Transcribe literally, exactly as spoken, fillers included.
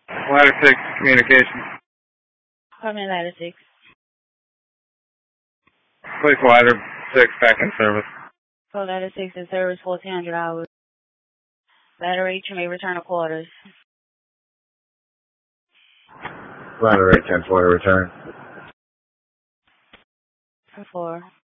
Ladder six, communication. Apartment ladder six. Place ladder six back in service. So ladder six in service, fourteen hundred hours. Ladder eight, you may return to quarters. Ladder eight, ten forty, return. four.